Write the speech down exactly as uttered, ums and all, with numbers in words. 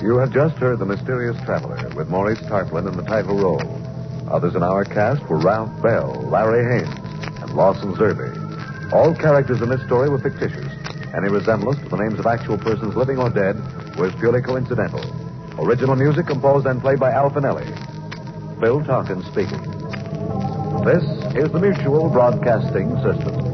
You have just heard The Mysterious Traveler with Maurice Tarplin in the title role. Others in our cast were Ralph Bell, Larry Haynes, and Lawson Zerbe. All characters in this story were fictitious. Any resemblance to the names of actual persons living or dead was purely coincidental. Original music composed and played by Al Finelli. Bill Tompkins speaking. This is the Mutual Broadcasting System.